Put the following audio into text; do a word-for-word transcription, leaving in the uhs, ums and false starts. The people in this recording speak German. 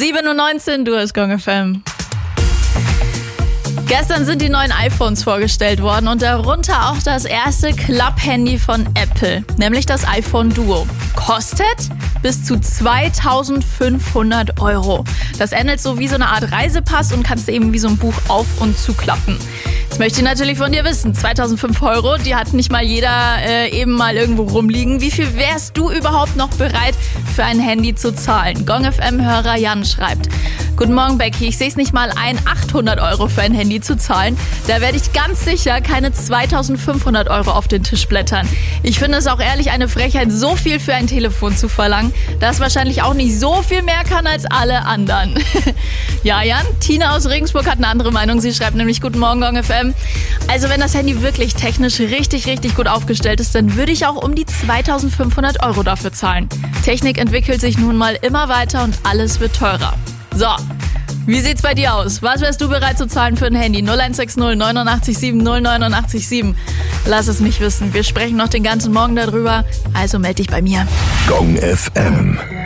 sieben Uhr neunzehn, du hast Gong F M. Gestern sind die neuen iPhones vorgestellt worden und darunter auch das erste Club-Handy von Apple, nämlich das iPhone Duo. Kostet bis zu zweitausendfünfhundert Euro. Das ähnelt so wie so eine Art Reisepass und kannst eben wie so ein Buch auf- und zuklappen. Jetzt möchte ich natürlich von dir wissen, zweitausendfünfhundert Euro, die hat nicht mal jeder äh, eben mal irgendwo rumliegen. Wie viel wärst du überhaupt noch bereit für ein Handy zu zahlen? Gong F M-Hörer Jan schreibt: Guten Morgen, Becky. Ich sehe es nicht mal ein, achthundert Euro für ein Handy zu zahlen. Da werde ich ganz sicher keine zweitausendfünfhundert Euro auf den Tisch blättern. Ich finde es auch ehrlich eine Frechheit, so viel für ein Telefon zu verlangen, das wahrscheinlich auch nicht so viel mehr kann als alle anderen. Ja, Jan, Tina aus Regensburg hat eine andere Meinung. Sie schreibt nämlich: Guten Morgen, Gong F M. Also wenn das Handy wirklich technisch richtig, richtig gut aufgestellt ist, dann würde ich auch um die zweitausendfünfhundert Euro dafür zahlen. Technik entwickelt sich nun mal immer weiter und alles wird teurer. So, wie sieht's bei dir aus? Was wärst du bereit zu zahlen für ein Handy? null eins sechs null neun acht sieben null neun acht sieben. Lass es mich wissen. Wir sprechen noch den ganzen Morgen darüber. Also melde dich bei mir. Gong F M.